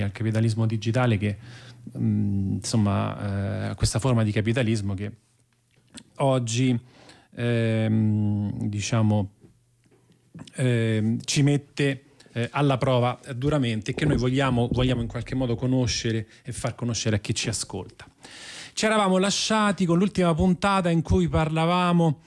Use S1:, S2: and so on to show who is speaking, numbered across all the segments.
S1: al capitalismo digitale che questa forma di capitalismo che oggi ci mette alla prova duramente, che noi vogliamo in qualche modo conoscere e far conoscere a chi ci ascolta. Ci eravamo lasciati con l'ultima puntata in cui parlavamo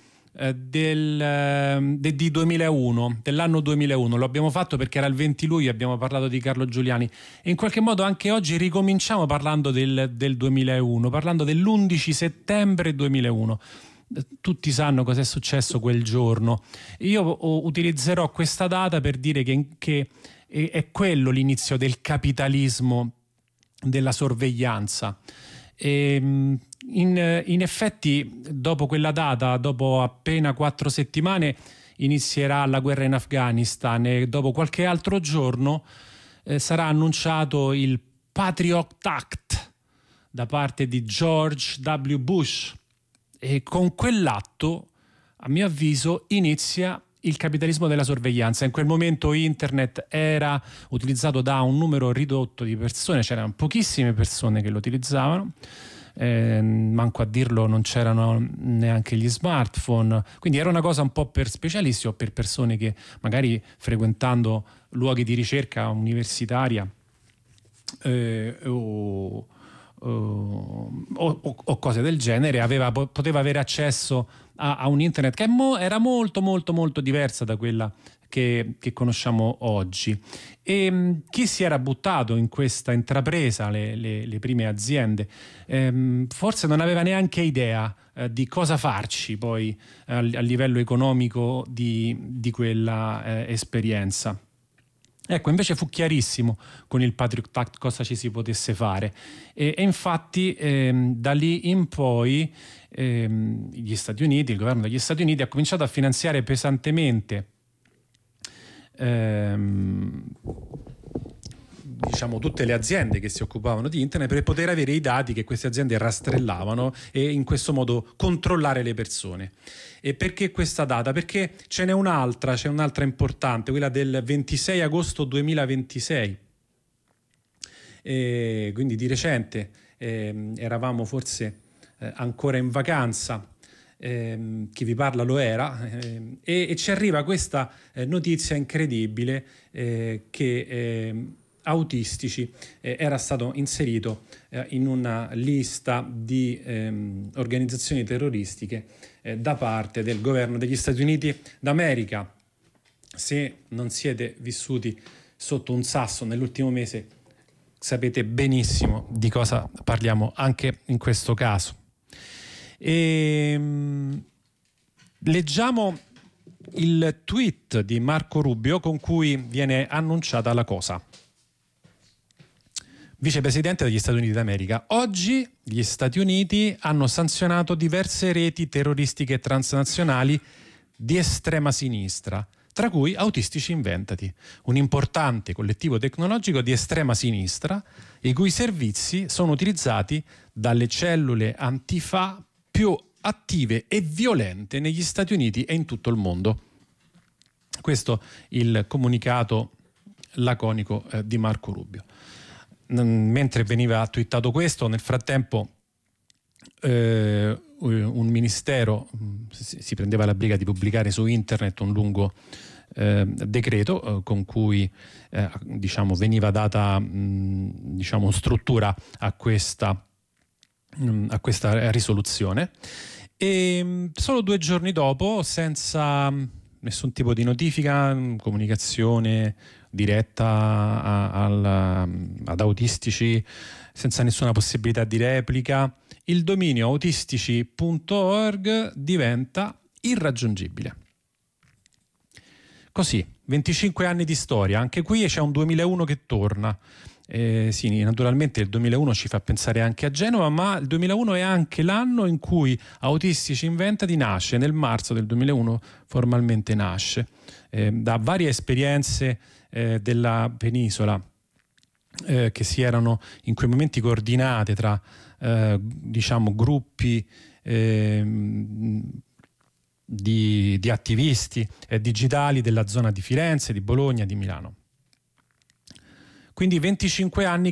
S1: di 2001, dell'anno 2001. Lo abbiamo fatto perché era il 20 luglio, abbiamo parlato di Carlo Giuliani e in qualche modo anche oggi ricominciamo parlando del 2001, parlando dell'11 settembre 2001. Tutti sanno cosa è successo quel giorno. Io utilizzerò questa data per dire che è quello l'inizio del capitalismo della sorveglianza. In effetti, dopo quella data, dopo appena 4 settimane, inizierà la guerra in Afghanistan e dopo qualche altro giorno sarà annunciato il Patriot Act da parte di George W. Bush. E con quell'atto, a mio avviso, inizia il capitalismo della sorveglianza. In quel momento internet era utilizzato da un numero ridotto di persone, c'erano pochissime persone che lo utilizzavano, manco a dirlo non c'erano neanche gli smartphone, quindi era una cosa un po' per specialisti o per persone che magari frequentando luoghi di ricerca universitaria o cose del genere poteva avere accesso a un internet che era molto molto molto diversa da quella che conosciamo oggi. E chi si era buttato in questa intrapresa, le prime aziende, forse non aveva neanche idea di cosa farci poi a livello economico di quella esperienza. Ecco, invece fu chiarissimo con il Patriot Act cosa ci si potesse fare e infatti da lì in poi il governo degli Stati Uniti ha cominciato a finanziare pesantemente tutte le aziende che si occupavano di internet per poter avere i dati che queste aziende rastrellavano e in questo modo controllare le persone. E perché questa data? Perché c'è un'altra importante, quella del 26 agosto 2026, quindi di recente, eravamo forse ancora in vacanza, chi vi parla lo era, e ci arriva questa notizia incredibile che Autistici era stato inserito in una lista di organizzazioni terroristiche da parte del governo degli Stati Uniti d'America. Se non siete vissuti sotto un sasso nell'ultimo mese, sapete benissimo di cosa parliamo anche in questo caso. Leggiamo il tweet di Marco Rubio con cui viene annunciata la cosa. Vicepresidente degli Stati Uniti d'America. Oggi gli Stati Uniti hanno sanzionato diverse reti terroristiche transnazionali di estrema sinistra, tra cui Autistici Inventati, un importante collettivo tecnologico di estrema sinistra, i cui servizi sono utilizzati dalle cellule antifa più attive e violente negli Stati Uniti e in tutto il mondo. Questo il comunicato laconico di Marco Rubio. Mentre veniva twittato questo, nel frattempo un ministero si prendeva la briga di pubblicare su internet un lungo decreto con cui veniva data struttura a questa risoluzione. E solo 2 giorni dopo, senza nessun tipo di notifica, comunicazione diretta ad Autistici, senza nessuna possibilità di replica, il dominio autistici.org diventa irraggiungibile. Così, 25 anni di storia, anche qui c'è un 2001 che torna. Sì, naturalmente il 2001 ci fa pensare anche a Genova, ma il 2001 è anche l'anno in cui Autistici Inventati nasce, nel marzo del 2001 formalmente nasce, da varie esperienze della penisola che si erano in quei momenti coordinate tra gruppi di attivisti digitali della zona di Firenze, di Bologna, di Milano. Quindi 25 anni